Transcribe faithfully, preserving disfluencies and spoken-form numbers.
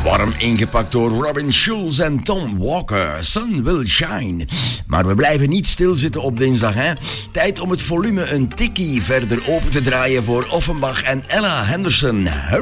Warm ingepakt door Robin Schulz en Tom Walker. Sun Will Shine. Maar we blijven niet stilzitten op dinsdag, hè. Tijd om het volume een tikkie verder open te draaien voor Offenbach en Ella Henderson.